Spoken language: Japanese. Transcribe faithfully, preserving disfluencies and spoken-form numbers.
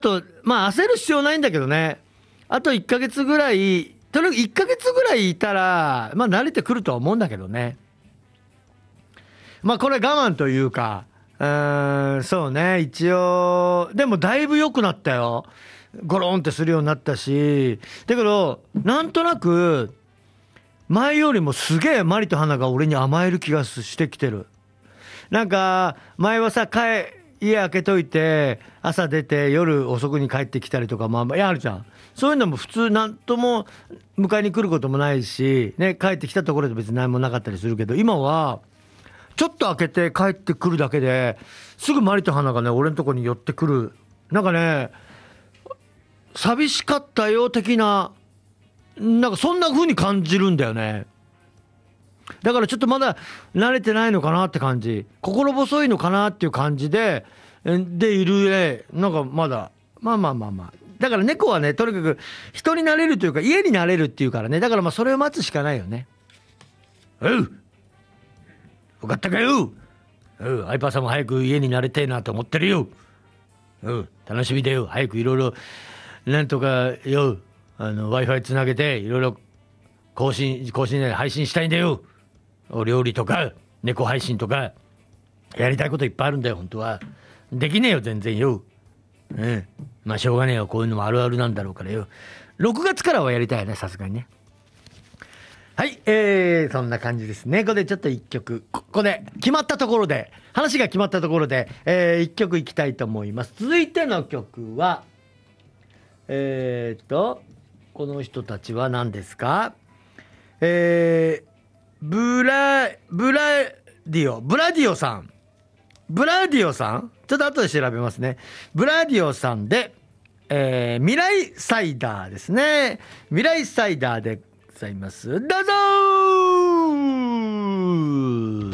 とまあ焦る必要ないんだけどね。あといっかげつぐらい、とにかくいっかげつぐらいいたらまあ慣れてくるとは思うんだけどね。まあこれ我慢というか、うーん、そうね、一応でもだいぶ良くなったよ。ゴロンってするようになったし、だけどなんとなく前よりもすげえマリと花が俺に甘える気がしてきてる。なんか前はさ、帰家開けといて朝出て夜遅くに帰ってきたりとか、まあやるじゃん。そういうのも普通なんとも迎えに来ることもないしね、帰ってきたところで別に何もなかったりするけど、今はちょっと開けて帰ってくるだけですぐマリと花がね俺のとこに寄ってくる。なんかね、寂しかったよ的な、なんかそんな風に感じるんだよね。だからちょっとまだ慣れてないのかなって感じ、心細いのかなっていう感じででいるね。なんかまだまあまあまあまあ、だから猫はねとにかく人になれるというか家になれるっていうからね、だからまあそれを待つしかないよね。おう分かったかよ。おうアイパーさんも早く家になれてえなと思ってるよ。おう楽しみだよ。早くいろいろなんとかよ、あの Wi-Fi つなげていろいろ更新更新で配信したいんだよ。お料理とか猫配信とかやりたいこといっぱいあるんだよ本当は。できねえよ全然よ。うん、まあしょうがねえよ、こういうのもあるあるなんだろうからよ。ろくがつからはやりたいね、さすがにね。はい、えー、そんな感じですね。ここでちょっといっきょく、ここで決まったところで、話が決まったところで、えー、いっきょくいきたいと思います。続いての曲はえー、っとこの人たちは何ですか。えーブラ、ブラディオ、ブラディオさん。ブラディオさんちょっと後で調べますね。ブラディオさんで、えー、未来サイダーですね。未来サイダーでございます。どうぞー。